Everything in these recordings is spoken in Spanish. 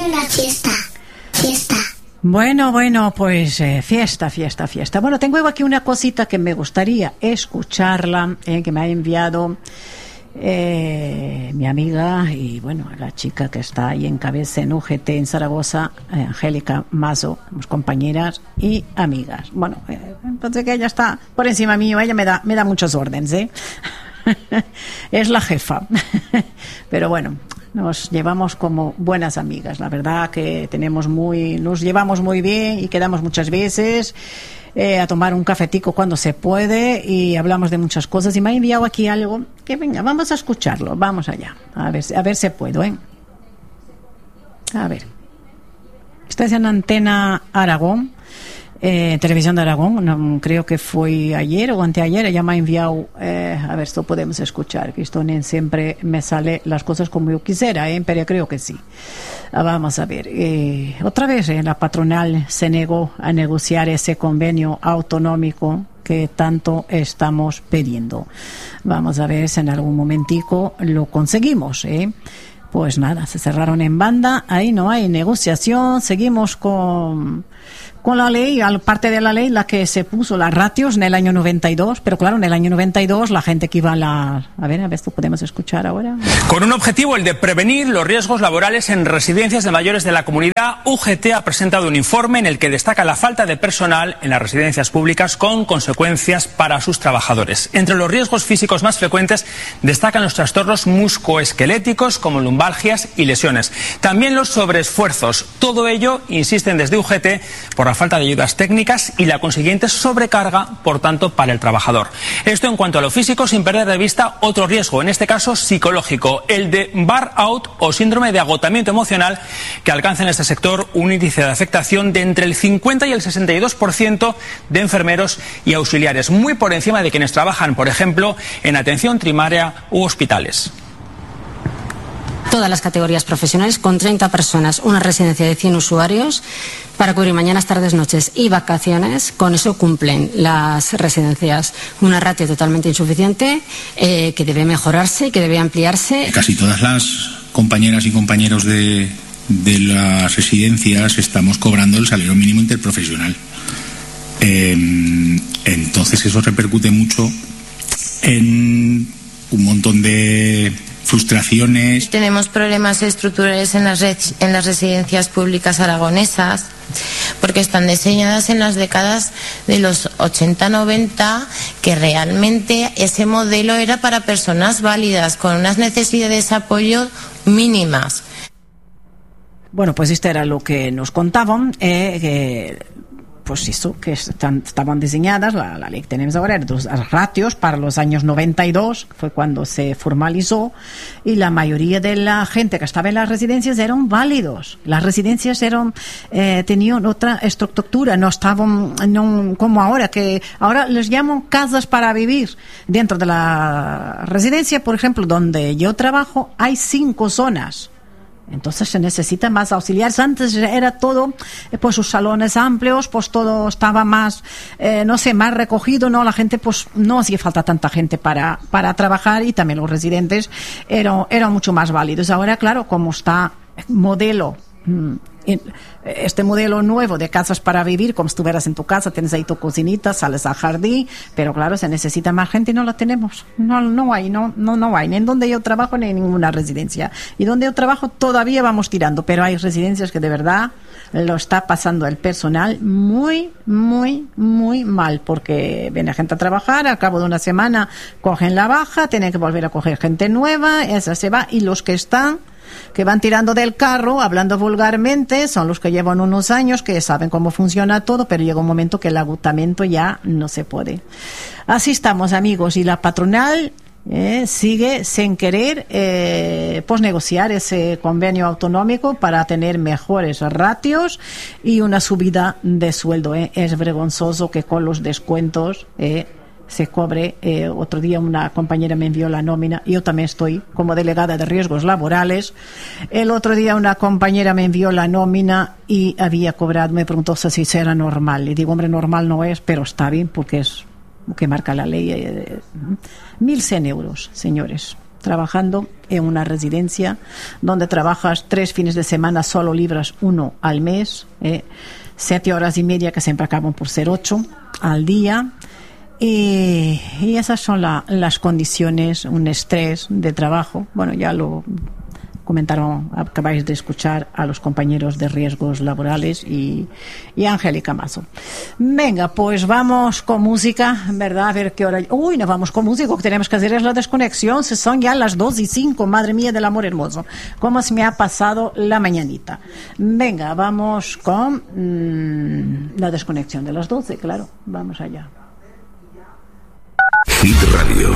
una fiesta. Bueno, pues fiesta. Bueno, tengo aquí una cosita que me gustaría escucharla, que me ha enviado mi amiga y bueno, la chica que está ahí en cabeza en UGT en Zaragoza, Angélica Mazo, somos compañeras y amigas. Bueno, entonces que ella está por encima mío, ella me da muchos órdenes, es la jefa. Pero bueno, nos llevamos como buenas amigas. La verdad que nos llevamos muy bien y quedamos muchas veces a tomar un cafetico cuando se puede y hablamos de muchas cosas. Y me ha enviado aquí algo que venga, vamos a escucharlo, vamos allá, a ver si puedo, a ver. Esta es en Antena Aragón, Televisión de Aragón, creo que fue ayer o anteayer. Ella me ha enviado, a ver, esto podemos escuchar, que esto no siempre me sale las cosas como yo quisiera, pero creo que sí. Vamos a ver, otra vez la patronal se negó a negociar ese convenio autonómico que tanto estamos pidiendo. Vamos a ver si en algún momentico lo conseguimos, Pues nada, se cerraron en banda, ahí no hay negociación, seguimos con la ley, parte de la ley, la que se puso las ratios en el año 92, pero claro, en el año 92 la gente que iba a ver, esto podemos escuchar ahora. Con un objetivo, el de prevenir los riesgos laborales en residencias de mayores de la comunidad, UGT ha presentado un informe en el que destaca la falta de personal en las residencias públicas con consecuencias para sus trabajadores. Entre los riesgos físicos más frecuentes destacan los trastornos muscoesqueléticos como lumbalgias y lesiones. También los sobreesfuerzos. Todo ello, insisten desde UGT, por la falta de ayudas técnicas y la consiguiente sobrecarga, por tanto, para el trabajador. Esto en cuanto a lo físico, sin perder de vista otro riesgo, en este caso psicológico, el de burnout o síndrome de agotamiento emocional, que alcanza en este sector un índice de afectación de entre el 50 y el 62% de enfermeros y auxiliares, muy por encima de quienes trabajan, por ejemplo, en atención primaria u hospitales. Todas las categorías profesionales con 30 personas, una residencia de 100 usuarios para cubrir mañanas, tardes, noches y vacaciones. Con eso cumplen las residencias. Una ratio totalmente insuficiente que debe mejorarse y que debe ampliarse. Casi todas las compañeras y compañeros de las residencias estamos cobrando el salario mínimo interprofesional. Entonces eso repercute mucho en un montón de frustraciones. Tenemos problemas estructurales en las residencias públicas aragonesas porque están diseñadas en las décadas de los 80-90, que realmente ese modelo era para personas válidas con unas necesidades de apoyo mínimas. Bueno, pues esto era lo que nos contaban, pues eso, que estaban diseñadas, la ley que tenemos ahora, los ratios para los años 92, fue cuando se formalizó, y la mayoría de la gente que estaba en las residencias eran válidos. Las residencias tenían otra estructura, no estaban como ahora, que ahora les llaman casas para vivir. Dentro de la residencia, por ejemplo, donde yo trabajo, hay 5 zonas. Entonces se necesita más auxiliares. Antes era todo, pues sus salones amplios, pues todo estaba más, más recogido, ¿no? La gente, pues no hacía falta tanta gente para trabajar, y también los residentes eran mucho más válidos. Ahora, claro, como está este modelo nuevo de casas para vivir, como si estuvieras en tu casa, tienes ahí tu cocinita, sales al jardín, pero claro, se necesita más gente y no la tenemos. No hay, ni en donde yo trabajo ni en ninguna residencia. Y donde yo trabajo todavía vamos tirando, pero hay residencias que de verdad lo está pasando el personal muy, muy, muy mal, porque viene gente a trabajar, al cabo de una semana cogen la baja, tienen que volver a coger gente nueva, esa se va, y los que van tirando del carro, hablando vulgarmente, son los que llevan unos años, que saben cómo funciona todo, pero llega un momento que el agotamiento ya no se puede. Así estamos, amigos, y la patronal sigue sin querer pues negociar ese convenio autonómico para tener mejores ratios y una subida de sueldo. Es vergonzoso que con los descuentos se cobre. Otro día una compañera me envió la nómina, yo también estoy como delegada de riesgos laborales. El otro día una compañera me envió la nómina y había cobrado, me preguntó si era normal, y digo, hombre, normal no es, pero está bien porque es lo que marca la ley. 1.100 euros, señores, trabajando en una residencia donde trabajas 3 fines de semana, solo libras 1 al mes, 7 horas y media que siempre acaban por ser 8 al día. Y esas son las condiciones, un estrés de trabajo. Bueno, ya lo comentaron, acabáis de escuchar a los compañeros de riesgos laborales y Angélica Mazo. Venga, pues vamos con música, ¿verdad? A ver qué hora... Uy, no vamos con música, lo que tenemos que hacer es la desconexión. Se son ya las 2:05, madre mía del amor hermoso. ¿Cómo se me ha pasado la mañanita? Venga, vamos con la desconexión de las 12, claro. Vamos allá. Hit Radio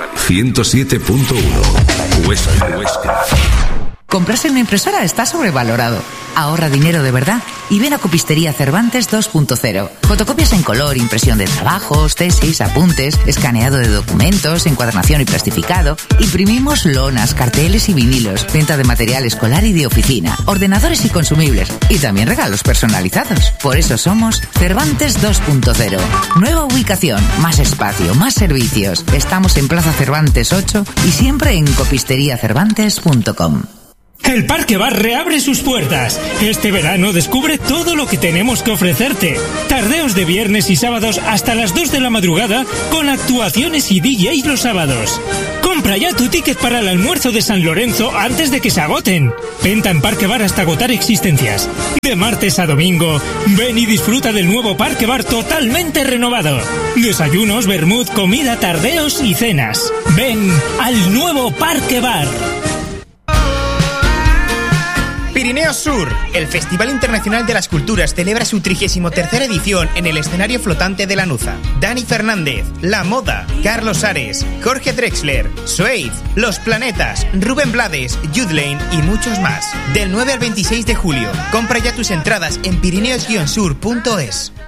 107.1 Huesca. Comprarse una impresora está sobrevalorado. Ahorra dinero de verdad y ven a Copistería Cervantes 2.0. Fotocopias en color, impresión de trabajos, tesis, apuntes, escaneado de documentos, encuadernación y plastificado. Imprimimos lonas, carteles y vinilos, venta de material escolar y de oficina, ordenadores y consumibles y también regalos personalizados. Por eso somos Cervantes 2.0. Nueva ubicación, más espacio, más servicios. Estamos en Plaza Cervantes 8 y siempre en copisteriacervantes.com. El Parque Bar reabre sus puertas. Este verano descubre todo lo que tenemos que ofrecerte. Tardeos de viernes y sábados hasta las 2 de la madrugada con actuaciones y DJs los sábados. Compra ya tu ticket para el almuerzo de San Lorenzo antes de que se agoten. Venta en Parque Bar hasta agotar existencias. De martes a domingo, ven y disfruta del nuevo Parque Bar totalmente renovado. Desayunos, vermut, comida, tardeos y cenas. Ven al nuevo Parque Bar. Pirineos Sur, el Festival Internacional de las Culturas celebra su 33ª edición en el escenario flotante de Lanuza. Dani Fernández, La Moda, Carlos Ares, Jorge Drexler, Suede, Los Planetas, Rubén Blades, Jude Lane y muchos más. Del 9 al 26 de julio. Compra ya tus entradas en pirineos-sur.es.